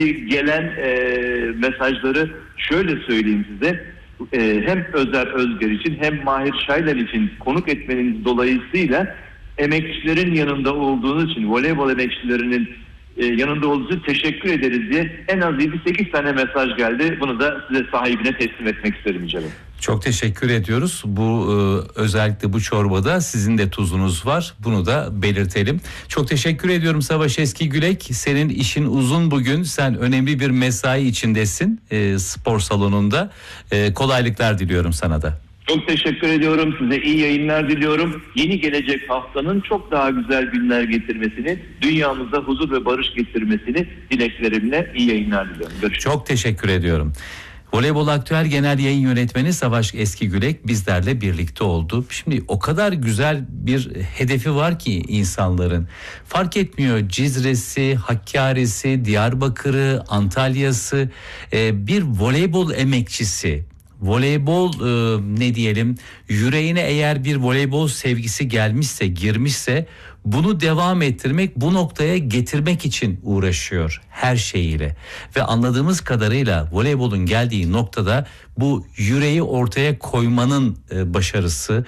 gelen mesajları şöyle söyleyeyim size. Hem Özer Özger için hem Mahir Şaylal için konuk etmeniz dolayısıyla emekçilerin yanında olduğunuz için, voleybol emekçilerinin yanında olduğunuz için teşekkür ederiz diye en az 7-8 tane mesaj geldi. Bunu da size sahibine teslim etmek isterim canım. Çok teşekkür ediyoruz. Bu özellikle bu çorbada sizin de tuzunuz var. Bunu da belirtelim. Çok teşekkür ediyorum Savaş Eskigülek. Senin işin uzun bugün. Sen önemli bir mesai içindesin spor salonunda. Kolaylıklar diliyorum sana da. Çok teşekkür ediyorum. Size iyi yayınlar diliyorum. Yeni gelecek haftanın çok daha güzel günler getirmesini, dünyamıza huzur ve barış getirmesini dileklerimle iyi yayınlar diliyorum. Görüşürüz. Çok teşekkür ediyorum. Voleybol Aktüel Genel Yayın Yönetmeni Savaş Eskigülek bizlerle birlikte oldu. Şimdi o kadar güzel bir hedefi var ki insanların. Fark etmiyor Cizre'si, Hakkari'si, Diyarbakır'ı, Antalya'sı, bir voleybol emekçisi. Voleybol ne diyelim, yüreğine eğer bir voleybol sevgisi gelmişse, girmişse bunu devam ettirmek, bu noktaya getirmek için uğraşıyor her şeyiyle. Ve anladığımız kadarıyla voleybolun geldiği noktada bu yüreği ortaya koymanın başarısı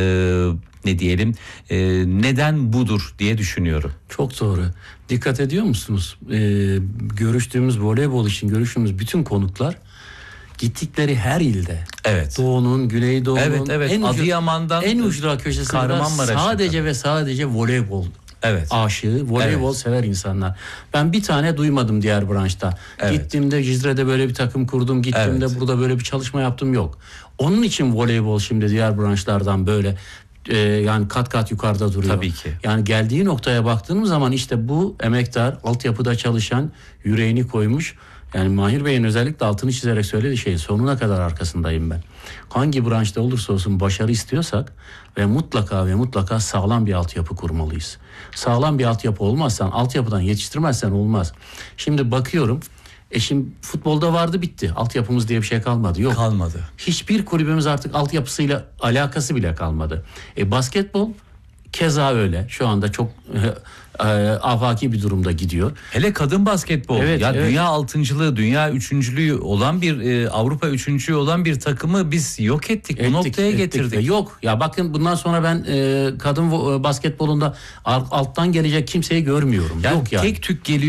ne diyelim, neden budur diye düşünüyorum. Çok doğru. Dikkat ediyor musunuz? Görüştüğümüz voleybol için görüştüğümüz bütün konuklar gittikleri her ilde. Evet. Doğu'nun, Güneydoğu'nun evet. Adıyaman'dan en ucra köşesinde sadece ve sadece voleybol aşığı, voleybol sever insanlar. Ben bir tane duymadım diğer branşta. Gittiğimde Cizre'de böyle bir takım kurdum, gittiğimde burada böyle bir çalışma yaptım, yok. Onun için voleybol şimdi diğer branşlardan böyle yani kat kat yukarıda duruyor. Tabii ki. Yani geldiği noktaya baktığımız zaman işte bu emektar, altyapıda çalışan, yüreğini koymuş. Yani Mahir Bey'in özellikle altını çizerek söylediği şeyin sonuna kadar arkasındayım ben. Hangi branşta olursa olsun başarı istiyorsak ve mutlaka sağlam bir altyapı kurmalıyız. Sağlam bir altyapı olmazsan, altyapıdan yetiştirmezsen olmaz. Şimdi bakıyorum, şimdi futbolda vardı, bitti. Altyapımız diye bir şey kalmadı. Yok. Kalmadı. Hiçbir kulübümüz artık altyapısıyla alakası bile kalmadı. Basketbol keza öyle. Şu anda çok afaki bir durumda gidiyor. Hele kadın basketbol. Dünya altıncılığı, dünya üçüncülüğü olan bir Avrupa üçüncülüğü olan bir takımı biz yok ettik. Bu noktaya getirdik. Yok. Ya bakın, bundan sonra ben kadın basketbolunda alttan gelecek kimseyi görmüyorum. Yani yok yani. Tek tük geliyor.